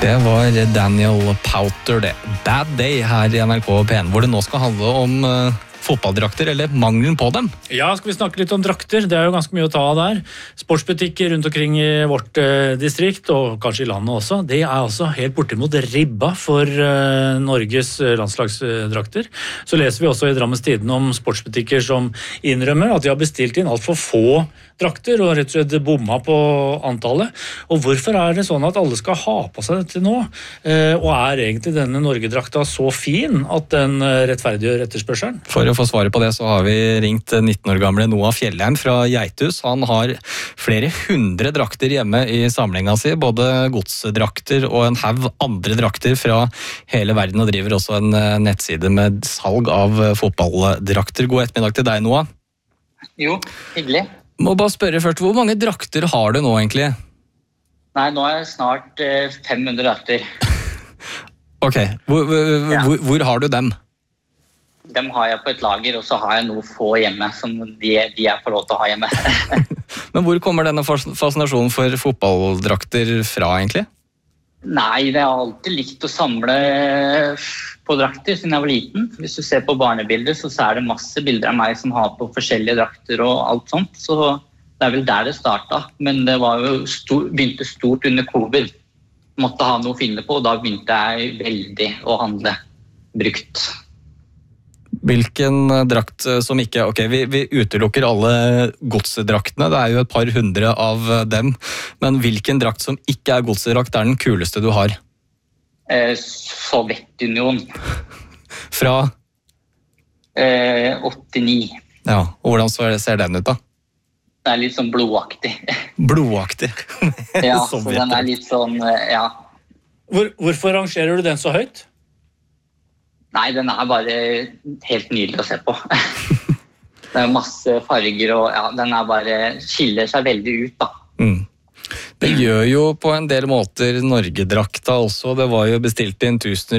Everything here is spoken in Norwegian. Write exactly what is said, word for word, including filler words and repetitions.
Det var Daniel Powter, det. Bad Day her i N R K P N, hvor det nå skal handle om uh, fotballdrakter, eller mangelen på dem. Ja, skal vi snakke litt om drakter? Det er jo ganske mye å ta av der. Sportsbutikker rundt omkring i vårt uh, distrikt, og kanskje i landet også, det er altså helt bortimot ribba for uh, Norges landslagsdrakter. Så leser vi også i Drammens Tidende om sportsbutikker som innrømmer at de har bestilt inn alt for få drakter, og rett og slett bomma på antallet. Og hvorfor er det sånn at alle skal ha på seg dette nå? Uh, og er egentlig denne Norgedrakta så fin at den uh, rettferdiggjør etterspørselen? For å få svaret på det så har vi ringt nitten år gamle Noah Fjellheim fra Geithus. Han har flere hundre drakter hjemme i samlinga si, både godsdrakter og en haug andre drakter fra hele verden, og driver også en nettside med salg av fotballdrakter. God ettermiddag til deg, Noah. Jo, hyggelig. Må bare spørre først, hvor mange drakter har du nå egentlig? Nei, nå er det snart eh, fem hundre drakter. Ok, hvor, hvor, Ja. hvor, hvor har du dem? Dem har jeg på et lager, og så har jeg noe få hjemme som de, de jeg får lov til å ha hjemme. Men hvor kommer denne fas- fascinasjonen for fotballdrakter fra egentlig? Nei, det har alltid likt å samle på drakter siden jeg var liten. Hvis du ser på barnebilder, så er det masse bilder av meg som har på forskjellige drakter og alt sånt. Så det er vel der det startet. Men det var jo stor, begynte stort under covid. Måtte ha noe å finne på, og da begynte jeg veldig å handle brukt. Hvilken drakt som ikke... Ok, vi, vi utelukker alle godsdraktene, det er jo et par hundre av dem, men hvilken drakt som ikke er godsdrakt er den kuleste du har? Eh, Sovjetunion. Fra? Eh, åttini. Ja, og hvordan ser den ut da? Det er litt sånn blodaktig. Blodaktig. Ja, så den er litt sånn, ja. Hvor, hvorfor rangerer du den så høyt? Nei, den er bare helt nydelig å se på. Det er masse farger, og ja, den er bare, skiller seg veldig ut da. Mm. Det gjør jo på en del måter Norgedrakta også, det var jo bestilt inn tusener